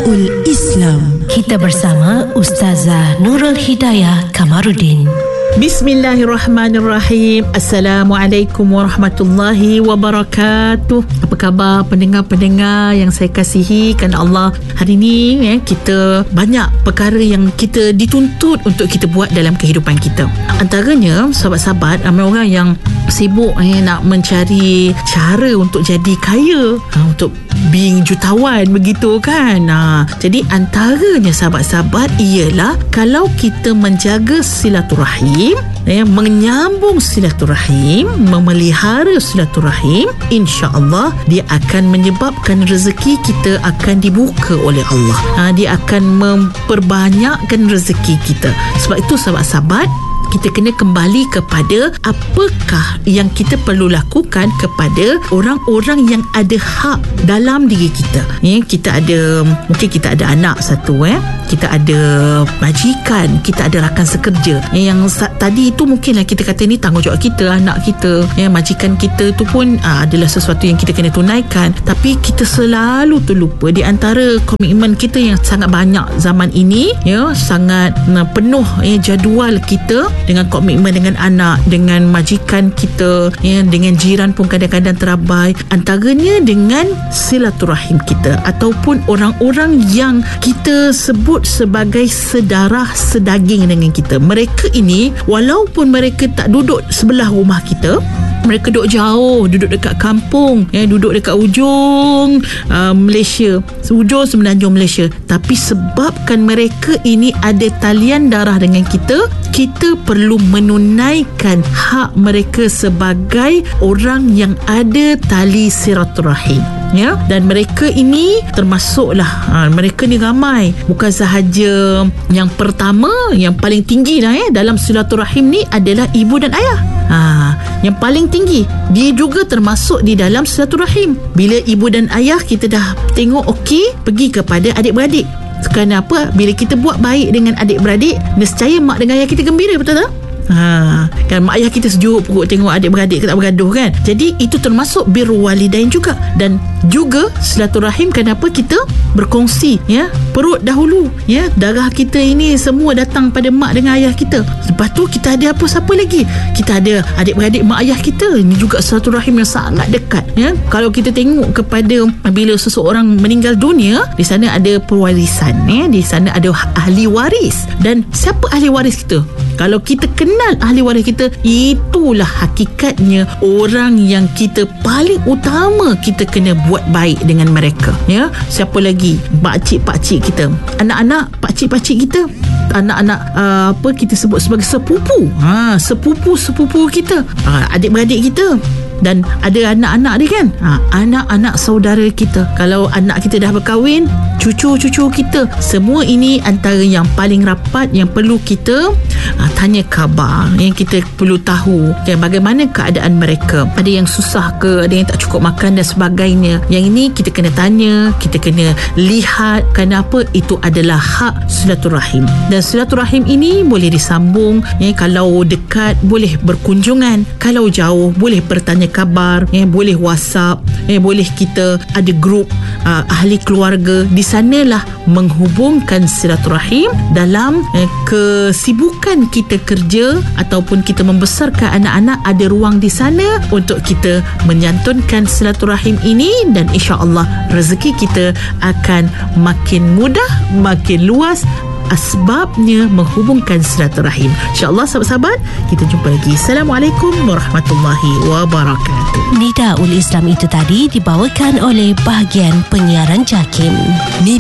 Nidaul Islam. Kita bersama Ustazah Nurul Hidayah Kamarudin. Bismillahirrahmanirrahim. Assalamualaikum warahmatullahi wabarakatuh. Apa khabar pendengar-pendengar yang saya kasihi kerana Allah? Hari ini kita banyak perkara yang kita dituntut untuk kita buat dalam kehidupan kita. Antaranya, sahabat-sahabat, ramai orang yang sibuk nak mencari cara untuk jadi kaya, untuk being jutawan, begitu kan. Jadi antaranya, sahabat-sahabat, ialah kalau kita menjaga silaturahim, menyambung silaturahim, memelihara silaturahim, insya-Allah dia akan menyebabkan rezeki kita akan dibuka oleh Allah. Dia akan memperbanyakkan rezeki kita. Sebab itu, sahabat-sahabat, kita kena kembali kepada apakah yang kita perlu lakukan kepada orang-orang yang ada hak dalam diri kita. Kita ada, mungkin kita ada anak satu, kita ada majikan, kita ada rakan sekerja. Yang tadi itu mungkinlah kita kata ni tanggungjawab kita, anak kita, majikan kita tu pun adalah sesuatu yang kita kena tunaikan. Tapi kita selalu terlupa di antara komitmen kita yang sangat banyak zaman ini, sangat penuh jadual kita dengan komitmen dengan anak, dengan majikan kita, dengan jiran pun kadang-kadang terabai. Antaranya dengan silaturahim kita ataupun orang-orang yang kita sebut sebagai sedarah sedaging dengan kita. Mereka ini, walaupun mereka tak duduk sebelah rumah kita, mereka duduk jauh, duduk dekat kampung, duduk dekat ujung Malaysia, ujung semenanjung Malaysia, tapi sebabkan mereka ini ada talian darah dengan kita, kita perlu menunaikan hak mereka sebagai orang yang ada tali silaturahim. Dan mereka ini termasuklah, mereka ni ramai, bukan sahaja yang pertama, yang paling tinggi dalam silaturahim ni adalah ibu dan ayah. Yang paling tinggi, dia juga termasuk di dalam silaturahim. Bila ibu dan ayah kita dah tengok okey, pergi kepada adik-beradik. Kerana apa? Bila kita buat baik dengan adik-beradik, nescaya mak dengan ayah kita gembira, betul tak? Kan mak ayah kita sejuk perut tengok adik-beradik tak bergaduh kan. Jadi itu termasuk birrul walidain juga. Dan juga silaturahim, kenapa kita berkongsi perut dahulu, darah kita ini semua datang pada mak dengan ayah kita. Lepas tu kita ada apa, siapa lagi? Kita ada adik-beradik mak ayah kita. Ini juga silaturahim yang sangat dekat. Kalau kita tengok kepada bila seseorang meninggal dunia, di sana ada pewarisan, di sana ada ahli waris. Dan siapa ahli waris kita? Kalau kita kenal ahli waris kita, itulah hakikatnya orang yang kita paling utama kita kena buat baik dengan mereka. Siapa lagi? Pakcik-pakcik kita, anak-anak pakcik-pakcik kita, anak-anak kita sebut sebagai sepupu. Sepupu kita, adik-beradik kita. Dan ada anak-anak dia kan, anak-anak saudara kita. Kalau anak kita dah berkahwin, cucu-cucu kita. Semua ini antara yang paling rapat yang perlu kita tanya khabar, yang kita perlu tahu bagaimana keadaan mereka. Ada yang susah ke, ada yang tak cukup makan dan sebagainya. Yang ini kita kena tanya, kita kena lihat. Kenapa? Itu adalah hak silaturahim. Dan silaturahim ini boleh disambung, kalau dekat boleh berkunjungan, kalau jauh boleh bertanya khabar, boleh WhatsApp, boleh kita ada grup ahli keluarga. Di sanalah menghubungkan silaturahim dalam kesibukan kita kerja ataupun kita membesarkan anak-anak. Ada ruang di sana untuk kita menyantunkan silaturahim ini, dan insya-Allah rezeki kita akan makin mudah, makin luas. Asbabnya menghubungkan silaturahim. InsyaAllah, sahabat-sahabat, kita jumpa lagi. Assalamualaikum warahmatullahi wabarakatuh. Nidaul Islam itu tadi dibawakan oleh bahagian penyiaran JAKIM.